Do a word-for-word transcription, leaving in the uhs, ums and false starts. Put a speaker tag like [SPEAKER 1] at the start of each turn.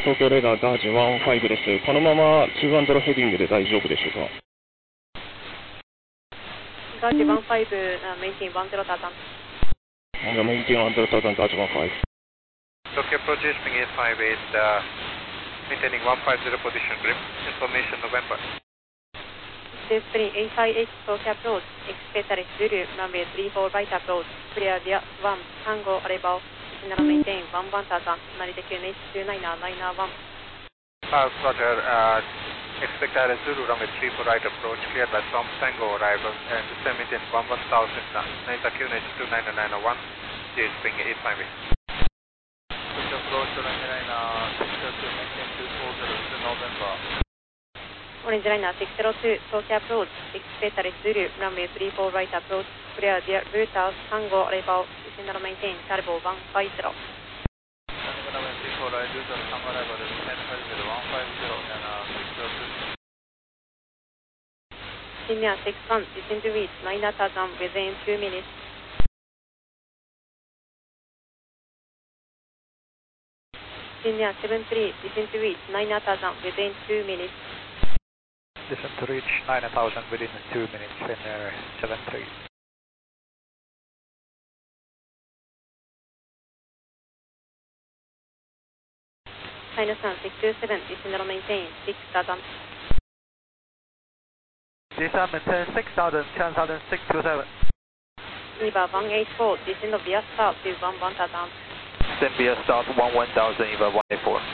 [SPEAKER 1] 東京レーダーガージワンファイブです。このままツーワンゼロヘディングで大丈夫でしょうか。
[SPEAKER 2] ガージワンファイブ、メインティンワンゼロタータン。
[SPEAKER 1] メインティンワンゼロタータンガージワンファイブ。
[SPEAKER 3] Tokyo approach is Ping eight five eight, uh, maintaining one five zero position group, information November.
[SPEAKER 2] Spring eight five eight Tokyo approach, expect Zulu, runway three four right approach, clear via one, Tango arrival, signal maintain one one thousand, Maritime H two nine nine one.
[SPEAKER 3] Uh, Roger, uh, expect Zulu, runway three four right approach, cleared by Tom Tango arrival, and system maintain one one thousand, Maritime H two nine nine one, is Ping eight five eight. Approach runway liner six zero two, maintain two four zero to November.
[SPEAKER 2] Orange liner six zero two, Tokyo approach, expect Zulu, runway three four right approach, clear via route out, Tango arrival, signal maintain turbo one five zero.
[SPEAKER 3] Runway three four right, route out, Tango arrival, ten five zero, one five zero, and uh, six zero two.
[SPEAKER 2] Senior six one, descend to reach nine thousand within two minutes. Senior seven three, descend to reach nine thousand within two minutes.
[SPEAKER 3] Descend to reach nine thousand within two minutes, Finnair seven three.
[SPEAKER 2] China Sun six two seven, descend maintain six thousand.
[SPEAKER 3] Descend maintain six thousand, ten thousand, six two seven.
[SPEAKER 2] Eva one eight four, descend via start to one one thousand.
[SPEAKER 3] Descend via start one one thousand, Eva one eight four.